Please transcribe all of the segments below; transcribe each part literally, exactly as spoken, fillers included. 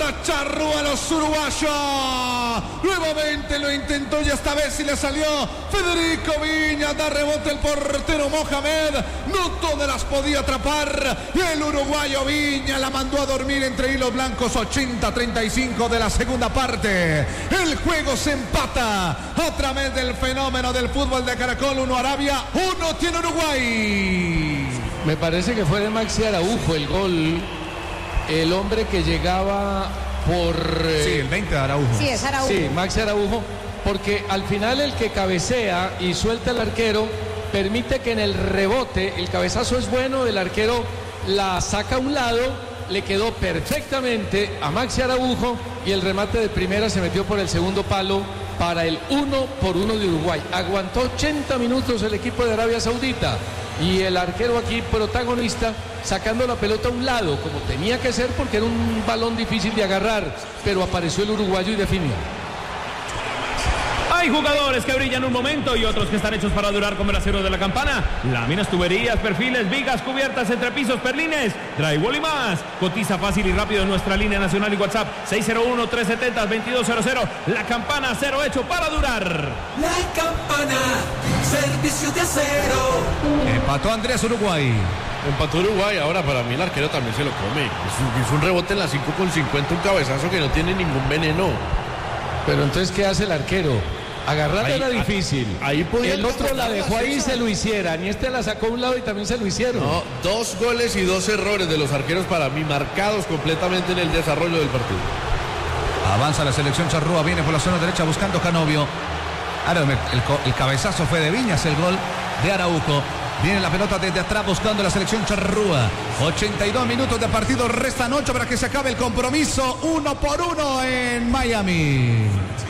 la charrúa a los uruguayos. Nuevamente lo intentó y esta vez sí le salió Federico Viña. Da rebote el portero Mohamed. No todas las podía atrapar. El uruguayo Viña la mandó a dormir entre hilos blancos. ochenta a treinta y cinco de la segunda parte. El juego se empata a través del fenómeno del fútbol de Caracol. Uno Arabia, uno tiene Uruguay. Me parece que fue de Maxi Araujo el gol. El hombre que llegaba por... Eh... Sí, el veinte de Araujo. Sí, es Araujo. Sí, Maxi Araujo. Porque al final el que cabecea y suelta al arquero permite que en el rebote, el cabezazo es bueno, el arquero la saca a un lado, le quedó perfectamente a Maxi Araujo y el remate de primera se metió por el segundo palo para el uno por uno de Uruguay. Aguantó ochenta minutos el equipo de Arabia Saudita y el arquero aquí protagonista sacando la pelota a un lado como tenía que ser porque era un balón difícil de agarrar, pero apareció el uruguayo y definió. Hay jugadores que brillan un momento y otros que están hechos para durar como el acero de la campana. Láminas, tuberías, perfiles, vigas, cubiertas, entrepisos, perlines, drywall y más. Cotiza fácil y rápido en nuestra línea nacional y WhatsApp seis cero uno, tres siete cero, dos cero cero. La Campana, acero hecho para durar. La Campana, servicio de acero. Empató Andrés Uruguay. Empató Uruguay, ahora para mí el arquero también se lo come. Es un, es un rebote en la cinco con cincuenta, un cabezazo que no tiene ningún veneno. Pero entonces, ¿qué hace el arquero? Agarrarla era difícil. Ahí podía el otro la dejó ahí y se lo hicieran. Y este la sacó a un lado y también se lo hicieron. No, dos goles y dos errores de los arqueros para mí, marcados completamente en el desarrollo del partido. Avanza la selección charrúa, viene por la zona derecha buscando Canovio. Ahora el, el, el cabezazo fue de Viñas, el gol de Araujo. Viene la pelota desde atrás buscando la selección charrúa. ochenta y dos minutos de partido, restan ocho para que se acabe el compromiso. Uno por uno en Miami.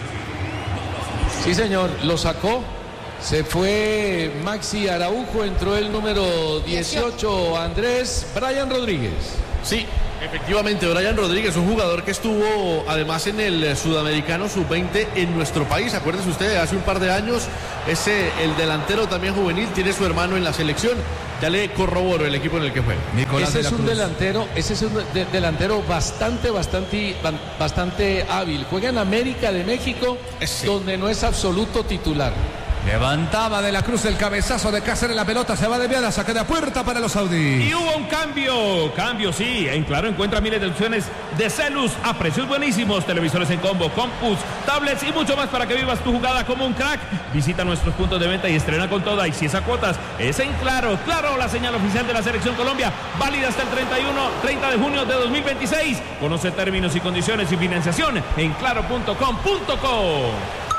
Sí, señor, lo sacó. Se fue Maxi Araujo, entró el número dieciocho, Andrés Brian Rodríguez. Sí, efectivamente, Brian Rodríguez, un jugador que estuvo además en el Sudamericano sub veinte en nuestro país. Acuérdense ustedes, hace un par de años, ese, el delantero también juvenil, tiene su hermano en la selección. Ya le corroboro el equipo en el que juega. Nicolás ese es un delantero, ese es un de, delantero bastante, bastante, bastante hábil. Juega en América de México, ese. Donde no es absoluto titular. Levantaba de la cruz el cabezazo de Cáceres, la pelota se va desviada, saque de puerta para los saudíes. Y hubo un cambio, cambio sí, en Claro encuentra miles de opciones de Celus a precios buenísimos, televisores en combo, compus, tablets y mucho más para que vivas tu jugada como un crack. Visita nuestros puntos de venta y estrena con toda, y si es a cuotas, es en Claro. Claro, la señal oficial de la Selección Colombia, válida hasta el treinta y uno, treinta de junio de dos mil veintiséis. Conoce términos y condiciones y financiación en claro punto com punto co.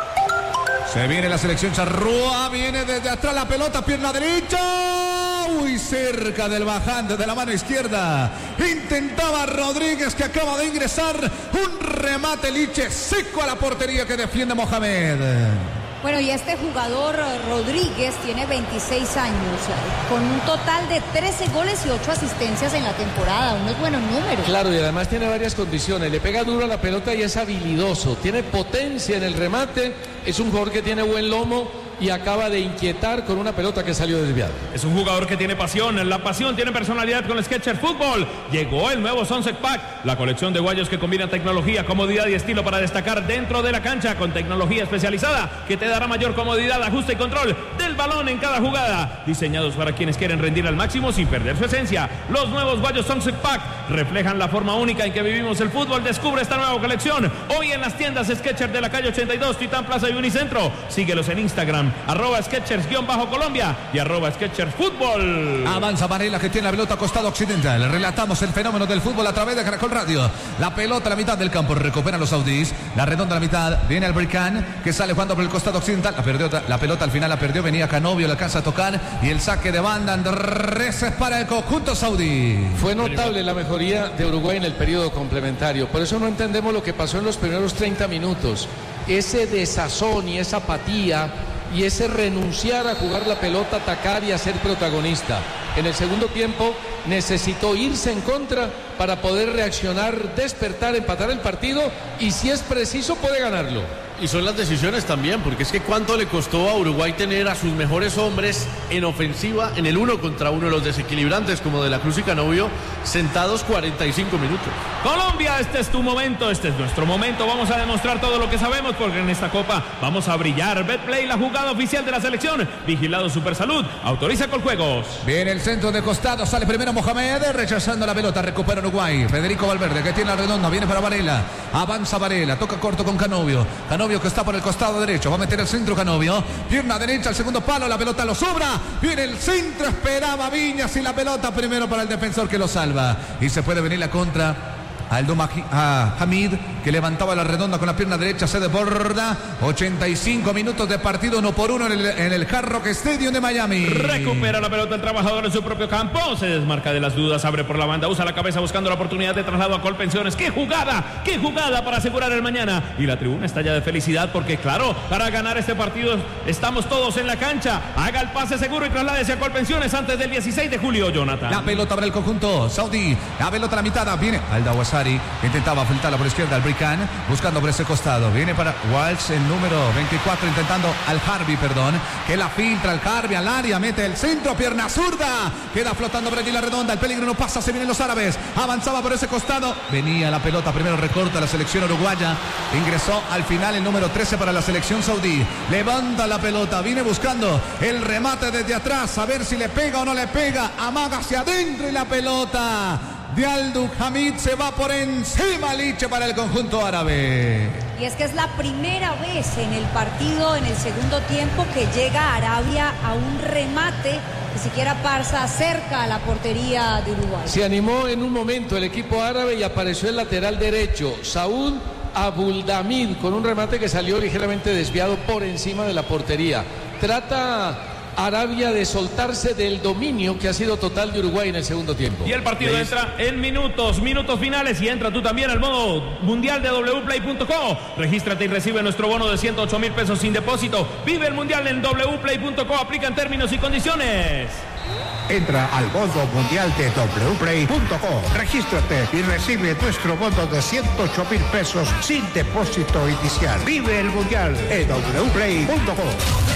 Se viene la selección charrúa, viene desde atrás la pelota, pierna derecha, muy cerca del bajante de la mano izquierda. Intentaba Rodríguez, que acaba de ingresar, un remate Liche seco a la portería que defiende Mohamed. Bueno, y este jugador Rodríguez tiene veintiséis años, con un total de trece goles y ocho asistencias en la temporada, unos buenos números. Claro, y además tiene varias condiciones, le pega duro a la pelota y es habilidoso, tiene potencia en el remate, es un jugador que tiene buen lomo y acaba de inquietar con una pelota que salió desviada. Es un jugador que tiene pasión, la pasión tiene personalidad con Skechers Fútbol. Llegó el nuevo Sunset Pack, la colección de guayos que combina tecnología, comodidad y estilo para destacar dentro de la cancha, con tecnología especializada que te dará mayor comodidad, ajuste y control del balón en cada jugada. Diseñados para quienes quieren rendir al máximo sin perder su esencia. Los nuevos guayos Sunset Pack reflejan la forma única en que vivimos el fútbol. Descubre esta nueva colección hoy en las tiendas Skechers de la calle ochenta y dos, Titán Plaza y Unicentro. Síguelos en Instagram, arroba Skechers-Colombia y arroba Skechers Fútbol. Avanza Varela, que tiene la pelota costado occidental. Relatamos el fenómeno del fútbol a través de Caracol Radio. La pelota a la mitad del campo, recuperan los saudíes. La redonda a la mitad, viene el Bricán, que sale jugando por el costado occidental. La perdió, la pelota al final la perdió, venía Canovio, la alcanza a tocar. Y el saque de banda, Andrés para el conjunto saudí. Fue notable la mejoría de Uruguay en el periodo complementario. Por eso no entendemos lo que pasó en los primeros treinta minutos. Ese desazón y esa apatía y ese renunciar a jugar la pelota, atacar y a ser protagonista. En el segundo tiempo necesitó irse en contra para poder reaccionar, despertar, empatar el partido y si es preciso puede ganarlo. Y son las decisiones también, porque es que cuánto le costó a Uruguay tener a sus mejores hombres en ofensiva, en el uno contra uno, los desequilibrantes como De la Cruz y Canovio, sentados cuarenta y cinco minutos. Colombia, este es tu momento, este es nuestro momento. Vamos a demostrar todo lo que sabemos, porque en esta Copa vamos a brillar. Betplay, la jugada oficial de la selección. Vigilado Supersalud, autoriza Coljuegos. Viene el centro de costado, sale primero Mohamed, rechazando la pelota, recupera Uruguay. Federico Valverde, que tiene la redonda, viene para Varela. Avanza Varela, toca corto con Canovio. Canovio que está por el costado derecho, va a meter el centro Canovio, pierna derecha al segundo palo, la pelota lo sobra, viene el centro, esperaba Viñas y la pelota primero para el defensor que lo salva, y se puede venir la contra Aldo a Hamid, que levantaba la redonda con la pierna derecha, se desborda. ochenta y cinco minutos de partido, uno por uno en el, en el Hard Rock Stadium de Miami. Recupera la pelota el trabajador en su propio campo, se desmarca de las dudas, abre por la banda, usa la cabeza buscando la oportunidad de traslado a Colpensiones. ¡Qué jugada! ¡Qué jugada para asegurar el mañana! Y la tribuna está ya de felicidad porque, claro, para ganar este partido estamos todos en la cancha. Haga el pase seguro y trasládese a Colpensiones antes del dieciséis de julio, Jonathan. La pelota para el conjunto saudí, la pelota a la mitad, viene Alda Wasari, intentaba filtrarla por izquierda al Bricán, buscando por ese costado, viene para Walsh el número veinticuatro, intentando al Harvey, perdón, que la filtra al Harvey al área, mete el centro, pierna zurda, queda flotando por allí la redonda, el peligro no pasa, se vienen los árabes, avanzaba por ese costado, venía la pelota, primero recorta la selección uruguaya, ingresó al final el número trece para la selección saudí, levanta la pelota, viene buscando el remate desde atrás, a ver si le pega o no le pega, amaga hacia adentro y la pelota de Aldo Hamid se va por encima, Liche, para el conjunto árabe. Y es que es la primera vez en el partido, en el segundo tiempo, que llega Arabia a un remate que siquiera pasa cerca a la portería de Uruguay. Se animó en un momento el equipo árabe y apareció el lateral derecho, Saúd Abuldamid, con un remate que salió ligeramente desviado por encima de la portería. Trata Arabia de soltarse del dominio que ha sido total de Uruguay en el segundo tiempo. Y el partido ¿Veis? entra en minutos, minutos finales, y entra tú también al modo mundial de doble u play punto co. Regístrate y recibe nuestro bono de ciento ocho mil pesos sin depósito. Vive el mundial en doble u play punto co, aplica en términos y condiciones. Entra al modo mundial de doble u play punto co, regístrate y recibe nuestro bono de ciento ocho mil pesos sin depósito inicial. Vive el mundial en doble u play punto co.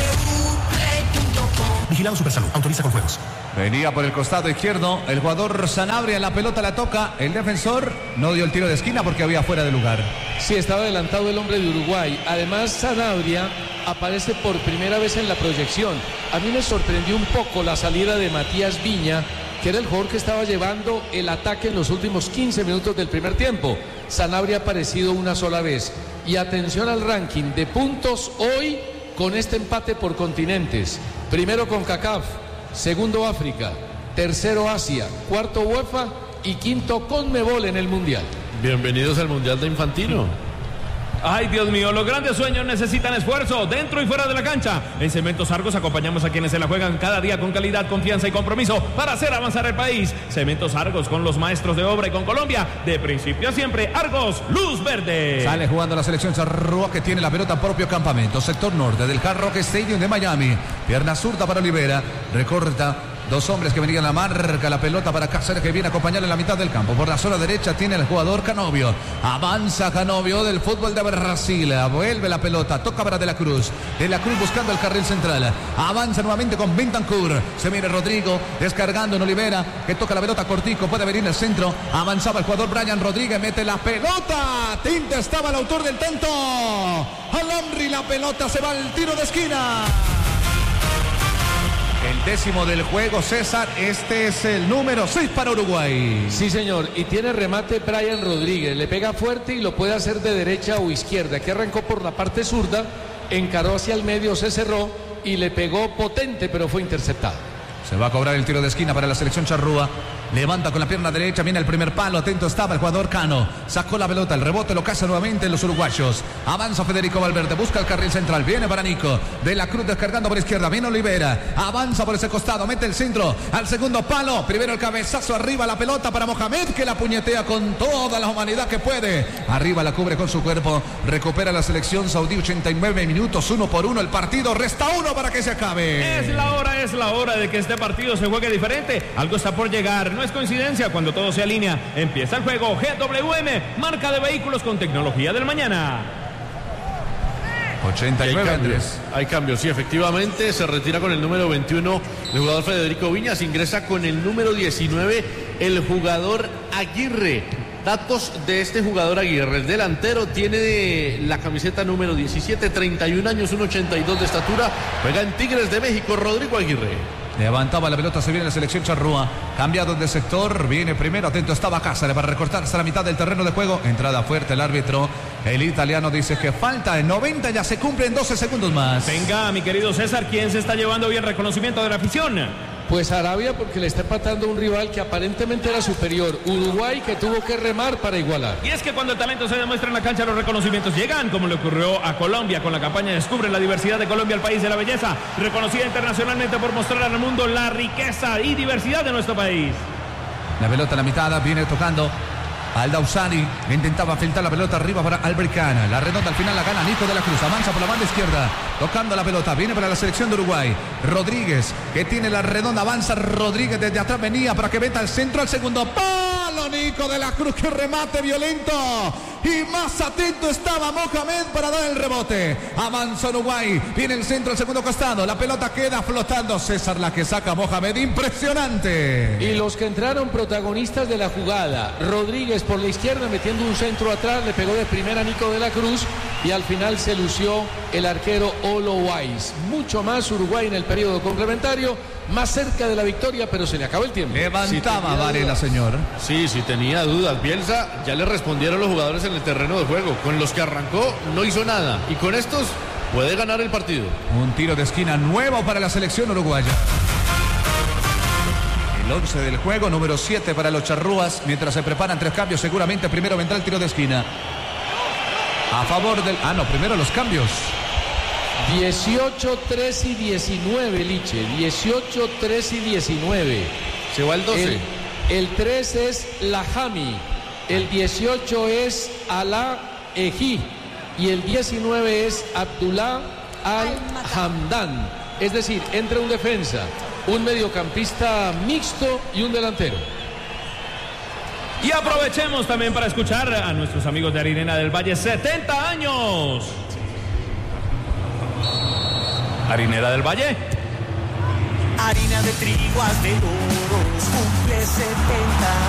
Vigilado Supersalud, autoriza con juegos. Venía por el costado izquierdo el jugador Sanabria, la pelota la toca, el defensor no dio el tiro de esquina porque había fuera de lugar. Sí, estaba adelantado el hombre de Uruguay. Además, Sanabria aparece por primera vez en la proyección. A mí me sorprendió un poco la salida de Matías Viña, que era el jugador que estaba llevando el ataque en los últimos quince minutos del primer tiempo. Sanabria ha aparecido una sola vez. Y atención al ranking de puntos hoy con este empate por continentes. Primero CONCACAF, segundo África, tercero Asia, cuarto UEFA y quinto CONMEBOL en el Mundial. Bienvenidos al Mundial de Infantino. Ay, Dios mío, los grandes sueños necesitan esfuerzo, dentro y fuera de la cancha. En Cementos Argos acompañamos a quienes se la juegan cada día con calidad, confianza y compromiso para hacer avanzar el país. Cementos Argos, con los maestros de obra y con Colombia, de principio a siempre. Argos, luz verde. Sale jugando la selección Charrúa, que tiene la pelota propio campamento, sector norte del Hard Rock Stadium de Miami. Pierna zurda para Olivera, recorta. Dos hombres que venían a la marca, la pelota para Cáceres, que viene a acompañar en la mitad del campo. Por la zona derecha tiene el jugador Canovio. Avanza Canovio del fútbol de Brasil. Vuelve la pelota, toca para De la Cruz. De la Cruz buscando el carril central. Avanza nuevamente con Bentancur. Se viene Rodrigo, descargando en Olivera, que toca la pelota cortico. Puede venir el centro. Avanzaba el jugador Brian Rodríguez, mete la pelota. Tinta estaba el autor del tanto. Alhamri, la pelota se va al tiro de esquina. El décimo del juego, César. Este es el número seis para Uruguay. Sí, señor. Y tiene remate Brian Rodríguez. Le pega fuerte y lo puede hacer de derecha o izquierda. Que arrancó por la parte zurda, encaró hacia el medio, se cerró y le pegó potente, pero fue interceptado. Se va a cobrar el tiro de esquina para la selección charrúa. Levanta con la pierna derecha, viene el primer palo, atento estaba el jugador Cano. Sacó la pelota, el rebote lo caza nuevamente los uruguayos. Avanza Federico Valverde, busca el carril central, viene para Nico. De la Cruz descargando por izquierda, viene Olivera. Avanza por ese costado, mete el centro al segundo palo. Primero el cabezazo, arriba la pelota para Mohamed, que la puñetea con toda la humanidad que puede. Arriba la cubre con su cuerpo, recupera la selección saudí. Ochenta y nueve minutos, uno por uno el partido, resta uno para que se acabe. Es la hora, es la hora de que este partido se juegue diferente. Algo está por llegar, no es coincidencia, cuando todo se alinea. Empieza el juego. G W M, marca de vehículos con tecnología del mañana. ochenta y nueve, hay Andrés. cambios, hay cambios, sí, efectivamente. Se retira con el número veintiuno el jugador Federico Viñas. Ingresa con el número diecinueve el jugador Aguirre. Datos de este jugador Aguirre. El delantero tiene la camiseta número diecisiete, treinta y un años, uno ochenta y dos de estatura. Juega en Tigres de México, Rodrigo Aguirre. Levantaba la pelota, se viene la selección charrúa. Cambiado de sector, viene primero, atento estaba Cáceres para recortar hasta la mitad del terreno de juego. Entrada fuerte el árbitro. El italiano dice que falta en noventa, ya se cumplen doce segundos más. Venga, mi querido César, ¿quién se está llevando bien reconocimiento de la afición? Pues Arabia, porque le está empatando un rival que aparentemente era superior. Uruguay, que tuvo que remar para igualar. Y es que cuando el talento se demuestra en la cancha, los reconocimientos llegan, como le ocurrió a Colombia con la campaña Descubre la diversidad de Colombia, el país de la belleza, reconocida internacionalmente por mostrar al mundo la riqueza y diversidad de nuestro país. La pelota en la mitad, viene tocando Aldausani, intentaba filtrar la pelota arriba para Albercana. La redonda al final la gana Nico de la Cruz. Avanza por la banda izquierda, tocando la pelota. Viene para la selección de Uruguay. Rodríguez, que tiene la redonda. Avanza Rodríguez desde atrás. Venía para que meta al centro, al segundo palo. Nico de la Cruz, que remate violento. Y más atento estaba Mohamed para dar el rebote. Avanza Uruguay. Viene el centro, al segundo costado. La pelota queda flotando. César, la que saca Mohamed. Impresionante. Y los que entraron protagonistas de la jugada. Rodríguez por la izquierda metiendo un centro atrás. Le pegó de primera a Nico de la Cruz. Y al final se lució el arquero Olo Weiss. Mucho más Uruguay en el periodo complementario. Más cerca de la victoria, pero se le acabó el tiempo. Levantaba sí, Varela, señor. Sí, sí tenía dudas. Bielsa, ya le respondieron los jugadores en el terreno de juego. Con los que arrancó no hizo nada. Y con estos puede ganar el partido. Un tiro de esquina nuevo para la selección uruguaya. El once del juego, número siete para los charrúas. Mientras se preparan tres cambios, seguramente primero vendrá el tiro de esquina. A favor del... Ah, no, primero los cambios. dieciocho, trece y diecinueve, Liche. dieciocho, trece y diecinueve. Se va el doce. El, el trece es Lahami. El dieciocho es Alá Eji. Y el diecinueve es Abdullah Al-Hamdan. Es decir, entra un defensa, un mediocampista mixto y un delantero. Y aprovechemos también para escuchar a nuestros amigos de Harinera del Valle, setenta años. Harinera del Valle. Harina de trigo de oro, cumple setenta